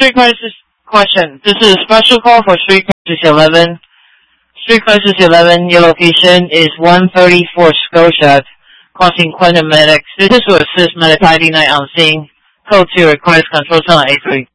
Street Crisis question. This is a special call for Street Crisis 11. Street Crisis 11, your location is 134 Scotia, crossing Quantum Medics. This is to assist Medic ID 9 on scene. Code 2 requires control cell on A3.